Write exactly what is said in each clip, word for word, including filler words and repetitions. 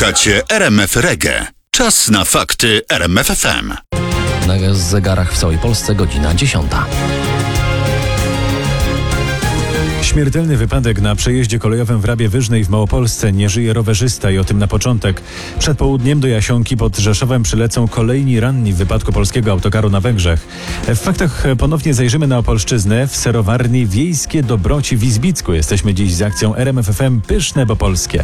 Słuchacie R M F Reggae. Czas na fakty R M F F M. Na zegarach w całej Polsce godzina dziesiąta. Śmiertelny wypadek na przejeździe kolejowym w Rabie Wyżnej w Małopolsce. Nie żyje rowerzysta i o tym na początek. Przed południem do Jasionki pod Rzeszowem przylecą kolejni ranni w wypadku polskiego autokaru na Węgrzech. W faktach ponownie zajrzymy na Opolszczyznę. W serowarni Wiejskie Dobroci w Izbicku jesteśmy dziś z akcją R M F F M Pyszne, bo polskie.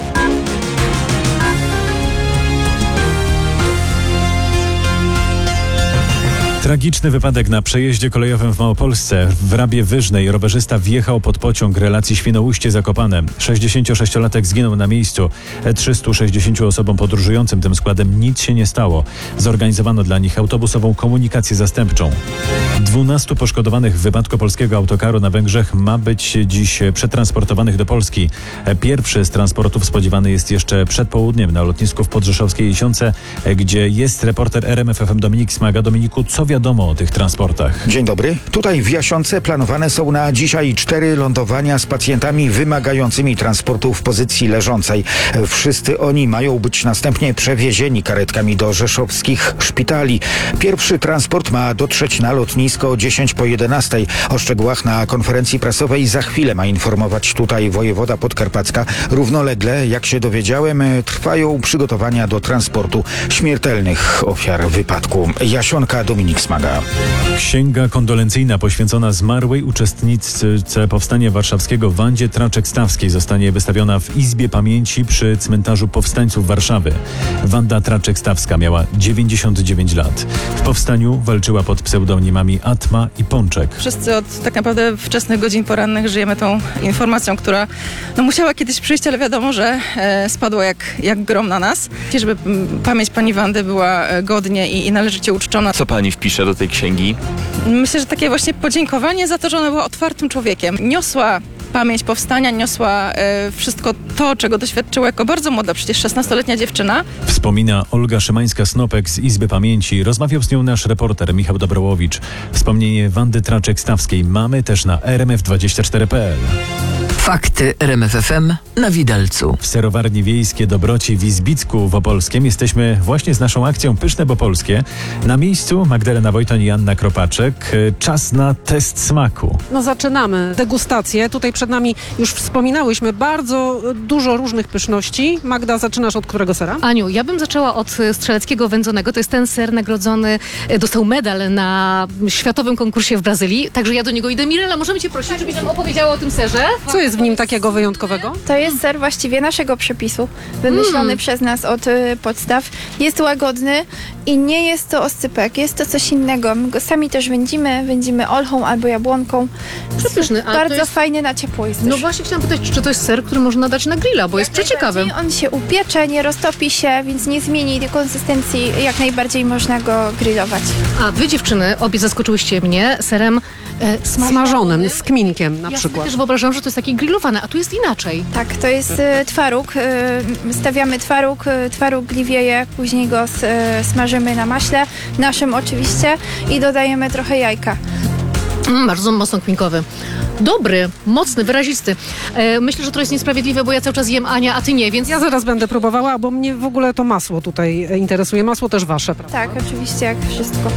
Tragiczny wypadek na przejeździe kolejowym w Małopolsce. W Rabie Wyżnej rowerzysta wjechał pod pociąg relacji Świnoujście-Zakopane. sześćdziesięciosześciolatek zginął na miejscu. trzystu sześćdziesięciu osobom podróżującym tym składem nic się nie stało. Zorganizowano dla nich autobusową komunikację zastępczą. Dwunastu poszkodowanych w wypadku polskiego autokaru na Węgrzech ma być dziś przetransportowanych do Polski. Pierwszy z transportów spodziewany jest jeszcze przed południem na lotnisku w podrzeszowskiej Jesionce, gdzie jest reporter R M F F M Dominik Smaga. Dominiku, co wiadomo o tych transportach? Dzień dobry. Tutaj w Jasionce planowane są na dzisiaj cztery lądowania z pacjentami wymagającymi transportu w pozycji leżącej. Wszyscy oni mają być następnie przewiezieni karetkami do rzeszowskich szpitali. Pierwszy transport ma dotrzeć na lotnisko o dziesięć po jedenastej. O szczegółach na konferencji prasowej za chwilę ma informować tutaj wojewoda podkarpacka. Równolegle, jak się dowiedziałem, trwają przygotowania do transportu śmiertelnych ofiar wypadku. Jasionka, Dominik Smaga. Księga kondolencyjna poświęcona zmarłej uczestniczce Powstania Warszawskiego Wandzie Traczek-Stawskiej zostanie wystawiona w Izbie Pamięci przy Cmentarzu Powstańców Warszawy. Wanda Traczek-Stawska miała dziewięćdziesiąt dziewięć lat. W powstaniu walczyła pod pseudonimami Atma i Pączek. Wszyscy od tak naprawdę wczesnych godzin porannych żyjemy tą informacją, która no, musiała kiedyś przyjść, ale wiadomo, że e, spadła jak, jak grom na nas. Żeby m, pamięć pani Wandy była e, godnie i, i należycie uczczona. Co pani wpisze do tej księgi? Myślę, że takie właśnie podziękowanie za to, że ona była otwartym człowiekiem. Niosła pamięć powstania, niosła e, wszystko to, czego doświadczyła jako bardzo młoda, przecież szesnastoletnia dziewczyna. Wspomina Olga Szymańska-Snopek z Izby Pamięci. Rozmawiał z nią nasz reporter Michał Dobrołowicz. Wspomnienie Wandy Traczek-Stawskiej mamy też na r m f dwadzieścia cztery kropka p l. Fakty R M F F M na Widelcu. W serowarni Wiejskie Dobroci w Izbicku w Opolskiem jesteśmy właśnie z naszą akcją Pyszne, bo polskie. Na miejscu Magdalena Wojtoń i Anna Kropaczek. Czas na test smaku. No zaczynamy degustację. Tutaj przed nami już wspominałyśmy bardzo dużo różnych pyszności. Magda, zaczynasz od którego sera? Aniu, ja bym zaczęła od strzeleckiego wędzonego. To jest ten ser nagrodzony, dostał medal na światowym konkursie w Brazylii. Także ja do niego idę. Mirela, możemy cię prosić, żebyś nam opowiedziała o tym serze? Co jest w nim takiego wyjątkowego? To jest ser właściwie naszego przepisu, wymyślony mm. przez nas od y, podstaw. Jest łagodny i nie jest to oscypek, jest to coś innego. My go sami też wędzimy, wędzimy olchą albo jabłonką. Przepyszny. A bardzo jest... fajny na ciepło jest No też. właśnie chciałam pytać, czy to jest ser, który można dać na grilla, bo jak jest przeciekawy. On się upiecze, nie roztopi się, więc nie zmieni konsystencji. Jak najbardziej można go grillować. A wy, dziewczyny, obie zaskoczyłyście mnie serem e, smażonym. Smażonym, z kminkiem na ja przykład. Ja też wyobrażam, że to jest taki grillowany, a tu jest inaczej. Tak, to jest y, twaróg. Y, stawiamy twaróg, y, twaróg gliwieje, później go s, y, smażymy na maśle, naszym oczywiście, i dodajemy trochę jajka. Mm, bardzo mocno kminkowy. Dobry, mocny, wyrazisty. E, myślę, że to jest niesprawiedliwe, bo ja cały czas jem, Ania, a ty nie, więc... Ja zaraz będę próbowała, bo mnie w ogóle to masło tutaj interesuje. Masło też wasze, prawda? Tak, oczywiście, jak wszystko.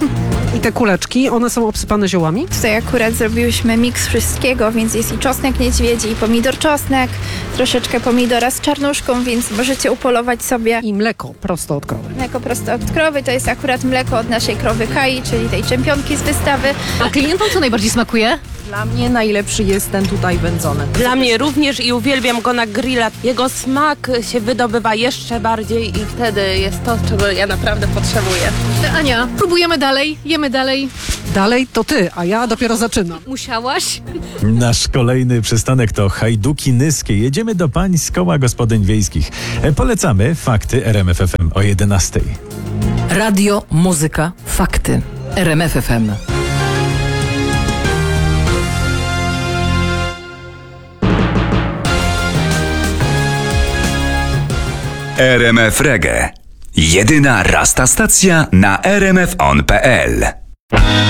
I te kuleczki, one są obsypane ziołami? Tutaj akurat zrobiłyśmy miks wszystkiego, więc jest i czosnek niedźwiedzi, i pomidor czosnek, troszeczkę pomidora z czarnuszką, więc możecie upolować sobie. I mleko prosto od krowy. Mleko prosto od krowy, to jest akurat mleko od naszej krowy Kai, czyli tej czempionki z wystawy. A klientom co najbardziej smakuje? Dla mnie najlepszy jest ten tutaj wędzony. Dla mnie również i uwielbiam go na grilla. Jego smak się wydobywa jeszcze bardziej i wtedy jest to, czego ja naprawdę potrzebuję. Ania, próbujemy dalej, jemy dalej. Dalej to ty, a ja dopiero zaczynam. Musiałaś? Nasz kolejny przystanek to Hajduki Nyskie. Jedziemy do pań z koła gospodyń wiejskich. Polecamy fakty R M F F M o jedenastej. Radio, muzyka, fakty. R M F F M. R M F Reggae. Jedyna rasta stacja na r m f on kropka p l.